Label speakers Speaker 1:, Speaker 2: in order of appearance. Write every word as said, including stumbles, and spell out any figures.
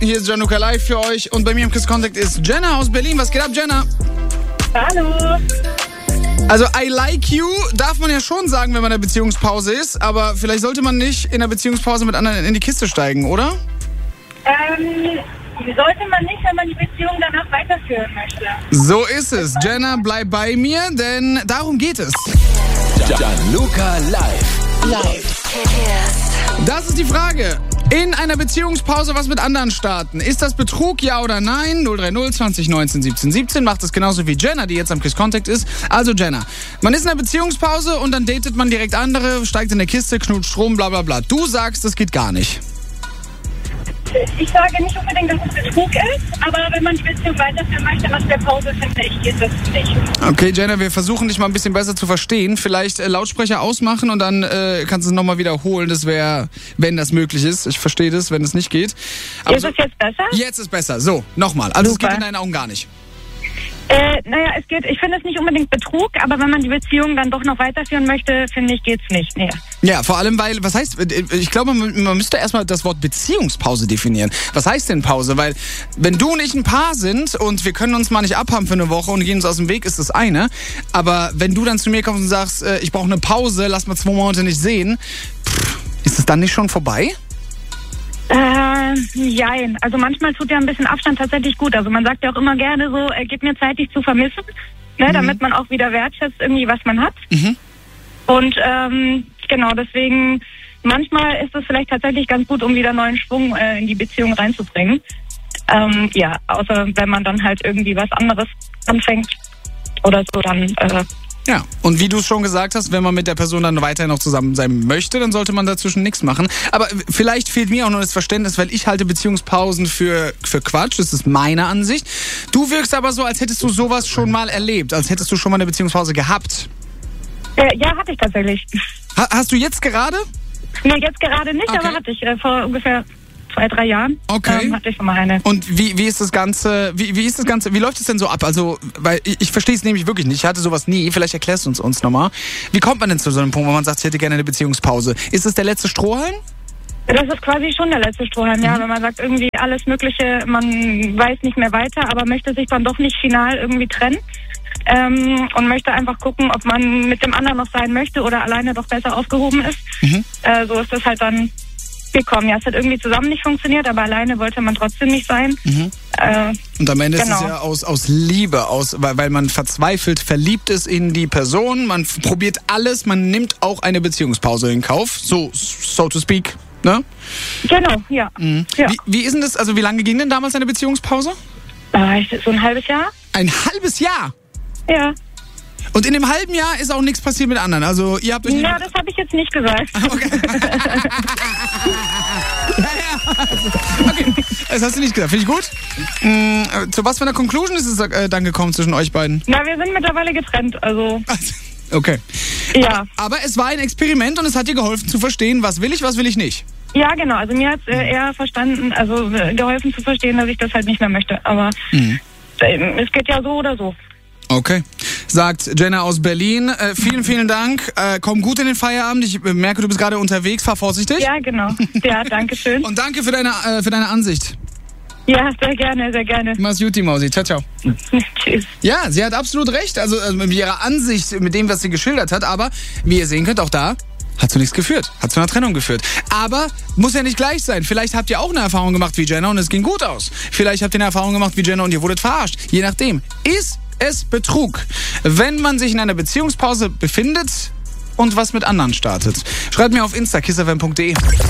Speaker 1: Hier ist Gianluca live für euch und bei mir im Kiss Contact ist Jenna aus Berlin. Was geht ab, Jenna?
Speaker 2: Hallo.
Speaker 1: Also I like you darf man ja schon sagen, wenn man in der Beziehungspause ist, aber vielleicht sollte man nicht in der Beziehungspause mit anderen in die Kiste steigen, oder?
Speaker 2: Ähm, sollte man nicht, wenn man die Beziehung danach weiterführen möchte.
Speaker 1: So ist es. Jenna, bleib bei mir, denn darum geht es.
Speaker 3: Gianluca live. Live.
Speaker 1: Das ist die Frage. In einer Beziehungspause was mit anderen starten. Ist das Betrug, ja oder nein? null drei null zwanzig neunzehn siebzehn siebzehn macht es genauso wie Jenna, die jetzt am Kiss Contact ist. Also Jenna, man ist in einer Beziehungspause und dann datet man direkt andere, steigt in der Kiste, knutscht rum, bla bla bla. Du sagst, das geht gar nicht.
Speaker 2: Ich sage nicht unbedingt, dass es Betrug ist, aber wenn man die Beziehung weiterführen möchte, nach der Pause, finde ich, geht das nicht.
Speaker 1: Okay, Jenna, wir versuchen dich mal ein bisschen besser zu verstehen. Vielleicht äh, Lautsprecher ausmachen und dann äh, kannst du es nochmal wiederholen. Das wäre, wenn das möglich ist. Ich verstehe das, wenn es nicht geht. Aber
Speaker 2: ist
Speaker 1: so,
Speaker 2: es jetzt besser?
Speaker 1: Jetzt ist besser. So, nochmal. Also
Speaker 2: Super.
Speaker 1: es geht in deinen Augen gar nicht.
Speaker 2: Äh, naja, es geht, ich finde es nicht unbedingt Betrug, aber wenn man die Beziehung dann doch noch weiterführen möchte, finde ich, geht's nicht. Nee.
Speaker 1: Ja, vor allem, weil, was heißt, ich glaube, man, man müsste erstmal das Wort Beziehungspause definieren. Was heißt denn Pause? Weil, wenn du und ich ein Paar sind und wir können uns mal nicht abhaben für eine Woche und gehen uns aus dem Weg, ist das eine. Aber wenn du dann zu mir kommst und sagst, äh, ich brauche eine Pause, lass mal zwei Monate nicht sehen, pff, ist es dann nicht schon vorbei?
Speaker 2: Äh, jein. Also manchmal tut ja ein bisschen Abstand tatsächlich gut. Also man sagt ja auch immer gerne so, äh, gib mir Zeit, dich zu vermissen, ne, mhm. damit man auch wieder wertschätzt irgendwie, was man hat.
Speaker 1: Mhm.
Speaker 2: Und ähm, genau, deswegen, manchmal ist es vielleicht tatsächlich ganz gut, um wieder neuen Schwung äh, in die Beziehung reinzubringen. Ähm, ja, außer wenn man dann halt irgendwie was anderes anfängt oder so, dann... Äh,
Speaker 1: Ja, und wie du es schon gesagt hast, wenn man mit der Person dann weiterhin noch zusammen sein möchte, dann sollte man dazwischen nichts machen. Aber vielleicht fehlt mir auch noch das Verständnis, weil ich halte Beziehungspausen für, für Quatsch, das ist meine Ansicht. Du wirkst aber so, als hättest du sowas schon mal erlebt, als hättest du schon mal eine Beziehungspause gehabt.
Speaker 2: äh, ja, hatte ich tatsächlich.
Speaker 1: Ha- hast du jetzt gerade?
Speaker 2: Nee, jetzt gerade nicht,
Speaker 1: Okay.
Speaker 2: aber hatte ich äh, vor ungefähr zwei, drei Jahren.
Speaker 1: Okay.
Speaker 2: Ähm, hatte ich schon mal eine.
Speaker 1: Und wie, wie ist das Ganze, wie, wie ist das Ganze, wie läuft es denn so ab? Also, weil ich, ich verstehe es nämlich wirklich nicht. Ich hatte sowas nie. Vielleicht erklärst du uns uns nochmal. Wie kommt man denn zu so einem Punkt, wo man sagt, ich hätte gerne eine Beziehungspause? Ist es der letzte Strohhalm?
Speaker 2: Das ist quasi schon der letzte Strohhalm, ja, wenn man sagt irgendwie alles Mögliche, man weiß nicht mehr weiter, aber möchte sich dann doch nicht final irgendwie trennen ähm, und möchte einfach gucken, ob man mit dem anderen noch sein möchte oder alleine doch besser aufgehoben ist.
Speaker 1: Mhm.
Speaker 2: Äh, so ist das halt dann gekommen. Ja, es hat irgendwie zusammen nicht funktioniert, aber alleine wollte man trotzdem nicht sein.
Speaker 1: Mhm.
Speaker 2: Äh,
Speaker 1: Und am Ende
Speaker 2: Genau.
Speaker 1: ist es ja aus, aus Liebe, aus, weil, weil man verzweifelt verliebt ist in die Person, man f- probiert alles, man nimmt auch eine Beziehungspause in Kauf, so, so to speak, ne?
Speaker 2: genau, ja.
Speaker 1: Mhm.
Speaker 2: ja.
Speaker 1: Wie, wie ist denn das, also wie lange ging denn damals eine Beziehungspause?
Speaker 2: Äh, so ein halbes Jahr?
Speaker 1: Ein halbes Jahr!
Speaker 2: Ja.
Speaker 1: Und in dem halben Jahr ist auch nichts passiert mit anderen, also ihr habt euch nicht...
Speaker 2: Ja, das habe ich jetzt nicht gesagt.
Speaker 1: Okay. ja, ja. Okay, das hast du nicht gesagt. Finde ich gut. Mhm, zu was für einer Conclusion ist es äh, dann gekommen zwischen euch beiden?
Speaker 2: Na, wir sind mittlerweile getrennt, also
Speaker 1: Okay.
Speaker 2: ja.
Speaker 1: Aber es war ein Experiment und es hat dir geholfen zu verstehen, was will ich, was will ich nicht.
Speaker 2: Ja, genau. Also mir hat es äh, eher verstanden, also äh, geholfen zu verstehen, dass ich das halt nicht mehr möchte. Aber
Speaker 1: Mhm.
Speaker 2: äh, es geht ja so oder so.
Speaker 1: Okay. Sagt Jenna aus Berlin. Äh, vielen, vielen Dank. Äh, komm gut in den Feierabend. Ich äh, merke, du bist gerade unterwegs. Fahr vorsichtig.
Speaker 2: Ja, genau. Ja, danke schön.
Speaker 1: Und danke für deine, äh, für deine Ansicht.
Speaker 2: Ja, sehr gerne, sehr gerne.
Speaker 1: Mach's gut, die Mausi. Ciao, ciao.
Speaker 2: Tschüss.
Speaker 1: Ja, sie hat absolut recht. Also, also mit ihrer Ansicht, mit dem, was sie geschildert hat. Aber wie ihr sehen könnt, auch da hat zu nichts geführt. Hat zu einer Trennung geführt. Aber muss ja nicht gleich sein. Vielleicht habt ihr auch eine Erfahrung gemacht wie Jenna und es ging gut aus. Vielleicht habt ihr eine Erfahrung gemacht wie Jenna und ihr wurdet verarscht. Je nachdem. Ist es Betrug, wenn man sich in einer Beziehungspause befindet und was mit anderen startet? Schreibt mir auf insta kiss f m punkt de.